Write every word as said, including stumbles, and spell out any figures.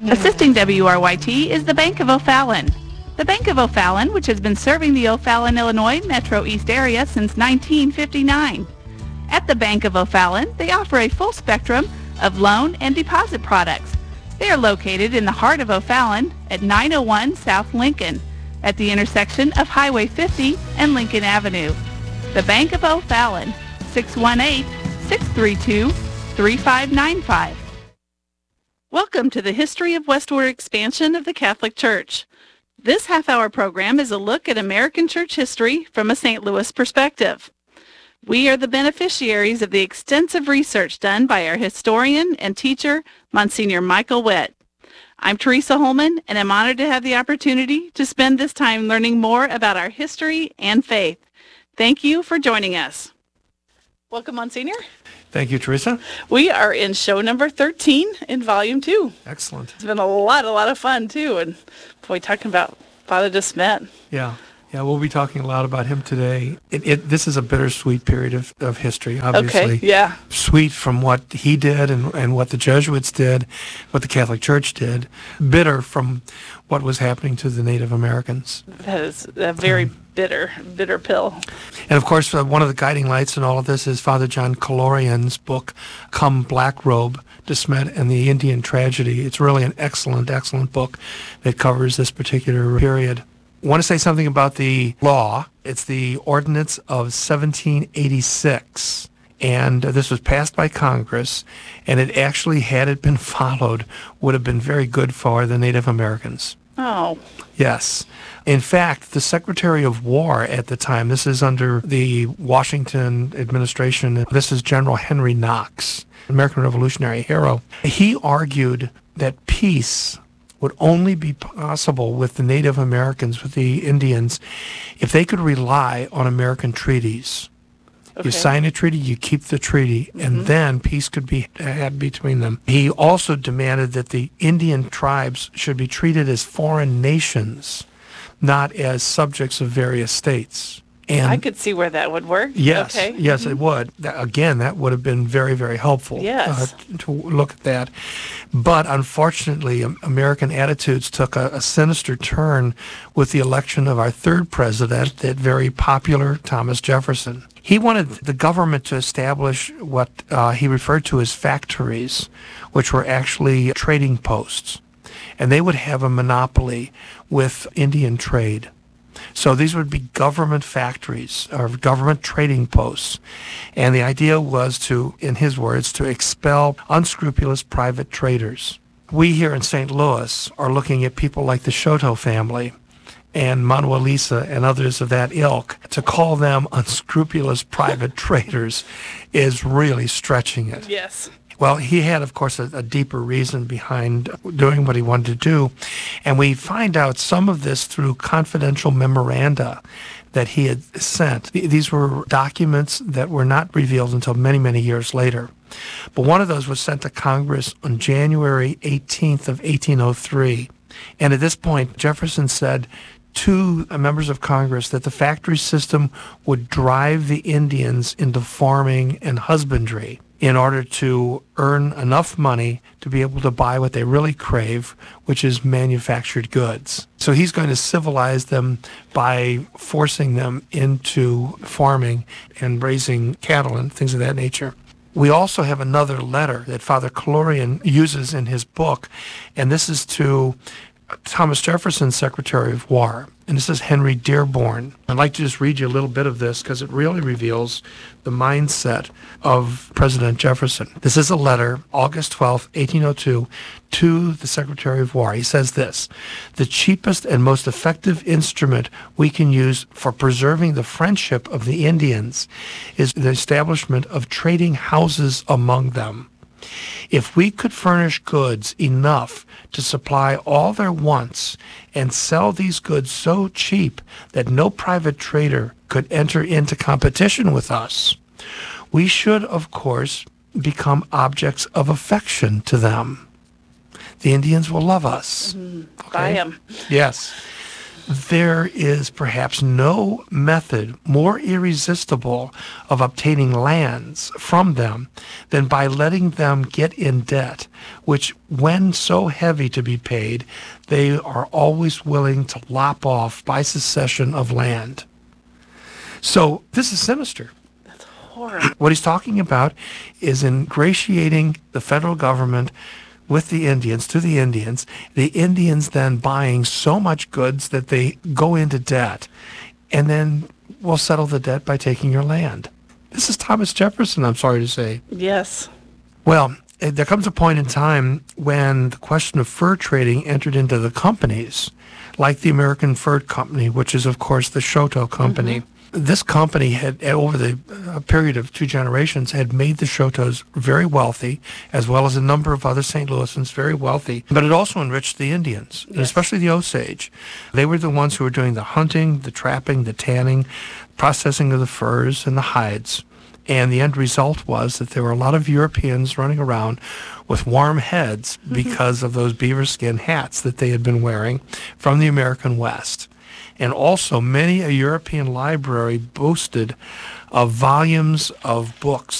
Assisting W R Y T is the Bank of O'Fallon. The Bank of O'Fallon, which has been serving the O'Fallon, Illinois Metro East area since nineteen fifty-nine. At the Bank of O'Fallon, they offer a full spectrum of loan and deposit products. They are located in the heart of O'Fallon at nine oh one South Lincoln, at the intersection of Highway fifty and Lincoln Avenue. The Bank of O'Fallon, six one eight, six three two, three five nine five. Welcome to the history of westward expansion of the Catholic Church. This half-hour program is a look at American church history from a Saint Louis perspective. We are the beneficiaries of the extensive research done by our historian and teacher, Monsignor Michael Witt. I'm Teresa Holman, and I'm honored to have the opportunity to spend this time learning more about our history and faith. Thank you for joining us. Welcome, Monsignor. Thank you, Teresa. We are in show number thirteen in volume two. Excellent. It's been a lot, a lot of fun, too. And boy, talking about Father De Smet. Yeah. Yeah, we'll be talking a lot about him today. It, it, this is a bittersweet period of, of history, obviously. Okay, yeah. Sweet from what he did and, and what the Jesuits did, what the Catholic Church did. Bitter from what was happening to the Native Americans. That is a very um, bitter, bitter pill. And, of course, uh, one of the guiding lights in all of this is Father John Kalorian's book, Come Black Robe, De Smet and the Indian Tragedy. It's really an excellent, excellent book that covers this particular period. I want to say something about the law. It's the Ordinance of seventeen eighty-six, and this was passed by Congress, and it actually, had it been followed, would have been very good for the Native Americans. Oh. Yes. In fact, the Secretary of War at the time, this is under the Washington administration, this is General Henry Knox, American Revolutionary hero. He argued that peace would only be possible with the Native Americans, with the Indians, if they could rely on American treaties. Okay. You sign a treaty, you keep the treaty, mm-hmm. and then peace could be had between them. He also demanded that the Indian tribes should be treated as foreign nations, not as subjects of various states. And I could see where that would work. Yes, okay. yes, mm-hmm. it would. That, again, that would have been very, very helpful yes. uh, to look at that. But unfortunately, um, American attitudes took a, a sinister turn with the election of our third president, that very popular Thomas Jefferson. He wanted the government to establish what uh, he referred to as factories, which were actually trading posts. And they would have a monopoly with Indian trade. So these would be government factories or government trading posts. And the idea was to, in his words, to expel unscrupulous private traders. We here in Saint Louis are looking at people like the Shoto family and Manuel Lisa and others of that ilk. To call them unscrupulous private traders is really stretching it. Yes. Well, he had, of course, a, a deeper reason behind doing what he wanted to do. And we find out some of this through confidential memoranda that he had sent. These were documents that were not revealed until many, many years later. But one of those was sent to Congress on January eighteenth of eighteen oh three. And at this point, Jefferson said to members of Congress that the factory system would drive the Indians into farming and husbandry in order to earn enough money to be able to buy what they really crave, which is manufactured goods. So he's going to civilize them by forcing them into farming and raising cattle and things of that nature. We also have another letter that Father Kalorian uses in his book, and this is to Thomas Jefferson's Secretary of War, and this is Henry Dearborn. I'd like to just read you a little bit of this because it really reveals the mindset of President Jefferson. This is a letter, August twelfth, eighteen oh two, to the Secretary of War. He says this: "The cheapest and most effective instrument we can use for preserving the friendship of the Indians is the establishment of trading houses among them. If we could furnish goods enough to supply all their wants and sell these goods so cheap that no private trader could enter into competition with us, we should, of course, become objects of affection to them. The Indians will love us." Mm-hmm. Okay? Buy them. Yes. there is perhaps no method more irresistible of obtaining lands from them than by letting them get in debt, which, when so heavy to be paid, they are always willing to lop off by succession of land. So this is sinister. That's horrible. What he's talking about is ingratiating the federal government with the Indians, to the Indians, the Indians then buying so much goods that they go into debt, and then we'll settle the debt by taking your land. This is Thomas Jefferson, I'm sorry to say. Yes. Well, eh, there comes a point in time when the question of fur trading entered into the companies, like the American Fur Company, which is, of course, the Shoto Company. Mm-hmm. This company had, over the uh, period of two generations, had made the Shotos very wealthy, as well as a number of other Saint Louisans very wealthy. But it also enriched the Indians, yes. especially the Osage. They were the ones who were doing the hunting, the trapping, the tanning, processing of the furs and the hides. And the end result was that there were a lot of Europeans running around with warm heads mm-hmm. because of those beaver skin hats that they had been wearing from the American West. And also, many a European library boasted of volumes of books